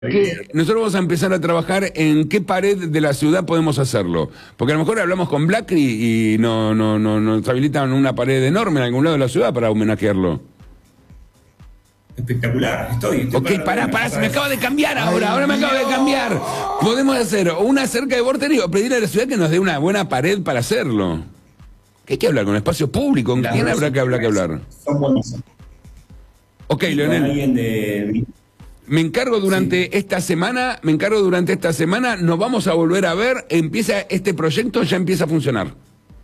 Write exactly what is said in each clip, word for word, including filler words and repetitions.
que nosotros vamos a empezar a trabajar en qué pared de la ciudad podemos hacerlo. Porque a lo mejor hablamos con Blackry y no, no, no, nos habilitan una pared enorme en algún lado de la ciudad para homenajearlo. Espectacular, estoy. estoy Ok, pará, pará, se me acaba de cambiar ahora, ahora me acaba de cambiar. Podemos hacer una cerca de Vorterix o pedirle a la ciudad que nos dé una buena pared para hacerlo. ¿Qué hay que hablar? ¿Con espacio público? ¿Con quién habrá que hablar que hablar? Son buenos. Ok, Leonel. Alguien de... Me encargo durante sí. esta semana, me encargo durante esta semana, nos vamos a volver a ver, empieza este proyecto, ya empieza a funcionar.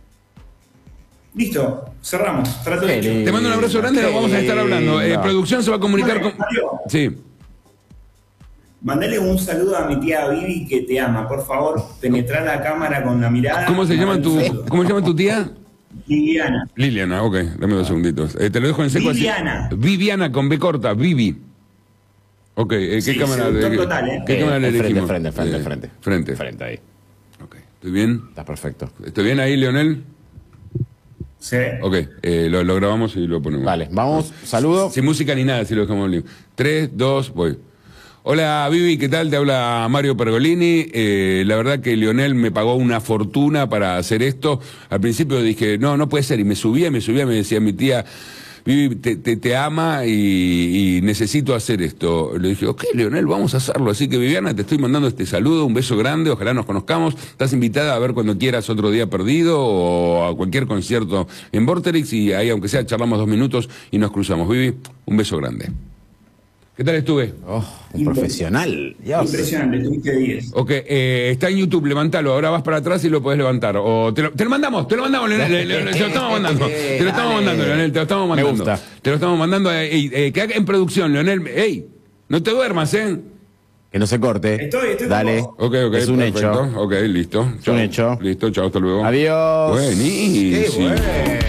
Listo, cerramos. Trato de hecho. Te mando un abrazo grande, nos vamos a estar hablando. Eh, producción se va a comunicar con... Sí. Mandale un saludo a mi tía Vivi que te ama, por favor, penetrar la cámara con la mirada. ¿Cómo se llama tu, ¿cómo se llama tu tía? Liliana. Liliana, ok, dame dos segunditos. Eh, te lo dejo en seco. Viviana. Así. Viviana con B corta, Vivi. Ok, eh, ¿qué sí, cámara le total, ¿eh? ¿Qué eh, cámara le frente, elegimos? frente, frente, eh, frente. Frente. Frente ahí. Ok, ¿estoy bien? Está perfecto. ¿Estoy bien ahí, Leonel? Sí. Ok, eh, lo, lo grabamos y lo ponemos. Vale, vamos, saludo. Sin música ni nada, si lo dejamos en tres, dos, voy. Hola Vivi, ¿qué tal? Te habla Mario Pergolini. Eh, la verdad que Leonel me pagó una fortuna para hacer esto. Al principio dije, no, no puede ser. Y me subía, me subía, me decía mi tía, Vivi, te, te, te ama y, y necesito hacer esto. Le dije, ok, Leonel, vamos a hacerlo. Así que Viviana, te estoy mandando este saludo, un beso grande, ojalá nos conozcamos. Estás invitada a ver cuando quieras otro día perdido o a cualquier concierto en Vorterix y ahí, aunque sea, charlamos dos minutos y nos cruzamos. Vivi, un beso grande. ¿Qué tal estuve? Oh, un profesional. Dios. Impresionante, tuviste diez. Ok, eh, está en YouTube, levántalo. Ahora vas para atrás y lo podés levantar. O te lo, te lo mandamos, te lo mandamos, Leonel. Le, le, le, te lo estamos mandando. Te lo estamos mandando, Leonel. Te lo estamos mandando. Me gusta. Te lo estamos mandando. Eh, eh, que haga en producción, Leonel. Ey, no te duermas, ¿eh? Que no se corte. Estoy, estoy Dale. con vos. Ok, ok. Es un perfecto. hecho. Ok, listo. Es un hecho. Listo, chao, hasta luego. Adiós. Buenísimo. Qué bueno.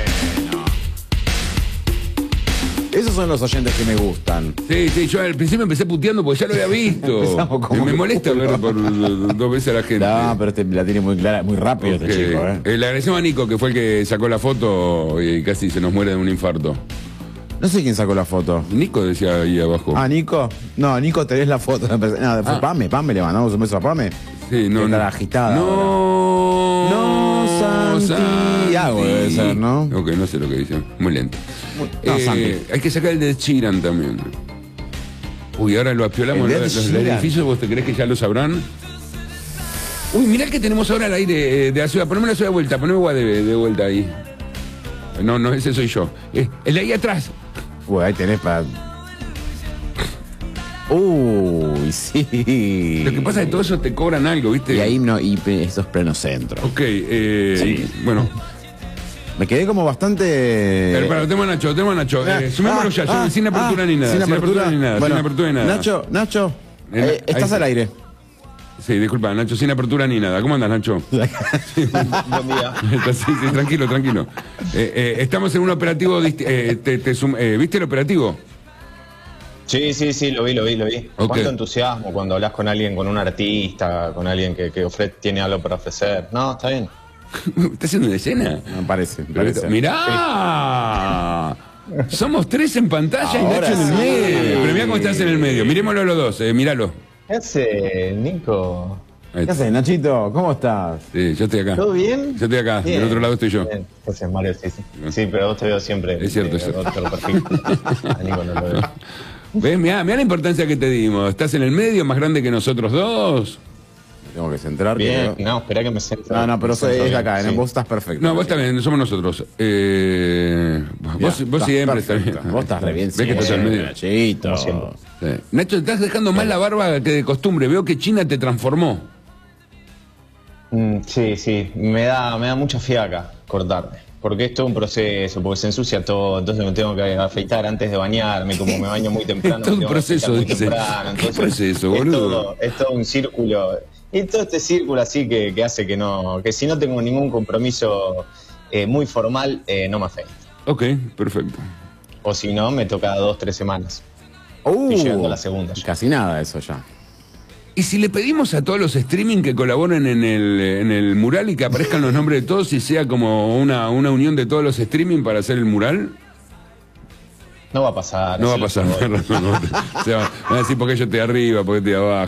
Esos son los oyentes que me gustan. Sí, sí, yo al principio empecé puteando porque ya lo había visto. Me, me molesta ver por dos veces a la gente. No, pero este la tiene muy clara, muy rápido okay. este chico, ¿eh? eh. Le agradecemos a Nico, que fue el que sacó la foto y casi se nos muere de un infarto. No sé quién sacó la foto. Nico decía ahí abajo. Ah, Nico. No, Nico, tenés la foto. No, fue ah. Pame, Pame, le mandamos un beso a Pame. Sí, no. Que no. está agitada. No. No, Santiago debe ser, ¿no? Ok, no sé lo que dicen. Muy lento. No, eh, Santi. hay que sacar el de Chiran también. Uy, ahora lo apiolamos. Los, los edificios, ¿vos te crees que ya lo sabrán? Uy, mirá que tenemos ahora al aire eh, de la ciudad. Poneme la ciudad de vuelta, poneme Guadebe de vuelta ahí. No, no, ese soy yo. Eh, el de ahí atrás. Uy, ahí tenés para... Uy, sí. Lo que pasa es que todo eso te cobran algo, ¿viste? Y ahí no, y esto es pleno centro. Ok, eh, sí. Bueno. Me quedé como bastante... Pero, pero, tenemos a Nacho, tenemos a Nacho. Ah, eh, sumémoslo ah, ya, ah, sin apertura ah, ni nada. Sin Sin apertura, apertura ni nada. Bueno, sin apertura ni nada. Nacho, Nacho, eh, estás al aire. Sí, disculpa, Nacho, sin apertura ni nada. ¿Cómo andas, Nacho? Sí. Buen día. Sí, sí, tranquilo, tranquilo. Eh, eh, estamos en un operativo... Eh, te, te sum, eh, ¿Viste el operativo? Sí, sí, sí, lo vi, lo vi, lo vi. Okay. Cuánto entusiasmo cuando hablas con alguien, con un artista, con alguien que, que ofrece, tiene algo para ofrecer. No, está bien. ¿Estás haciendo una escena? Me parece, me parece. ¡Mirá! Sí. Somos tres en pantalla y Nacho en el sí. medio. Pero mirá cómo estás en el medio. Mirémoslo los dos, eh, míralo. ¿Qué hace, Nico? ¿Qué haces, Nachito? ¿Cómo estás? Sí, yo estoy acá. ¿Todo bien? Yo estoy acá, bien. del otro lado estoy yo. Bien. Entonces, Mario, sí, sí. Sí, pero vos te veo siempre. Es cierto, eh, es cierto. Otro perfil. A Nico no lo veo. ¿Ves? Mirá, mirá la importancia que te dimos. Estás en el medio, más grande que nosotros dos. Tengo que centrar. Bien, pero... no, espera que me centre. No, no, pero soy, es acá, sí. Vos estás perfecto. No, vos también, somos nosotros. Eh, vos Ya, vos siempre estás perfecto. bien. Vos estás re bien. ¿Ves que estás en el medio? Nachito. Sí. Nacho, estás dejando más la barba que de costumbre. Veo que China te transformó. Mm, sí, sí, me da, me da mucha fiaca cortarme. Porque es todo un proceso, porque se ensucia todo, entonces me tengo que afeitar antes de bañarme, como me baño muy temprano. Es todo un me tengo que proceso, afeitar muy dice. temprano, entonces ¿Qué proceso, es boludo? todo, es todo un círculo. Y todo este círculo así que, que hace que no, que si no tengo ningún compromiso eh, muy formal, eh, no me afeito. Ok, perfecto. O si no, me toca dos, tres semanas. Uh, Estoy llegando a la segunda ya. Casi nada eso ya. ¿Y si le pedimos a todos los streaming que colaboren en el, en el mural y que aparezcan los nombres de todos y sea como una, una unión de todos los streaming para hacer el mural? No va a pasar. No va a eso pasar. lo- No, no, no. O sea, van a decir por qué yo estoy arriba, por qué estoy abajo.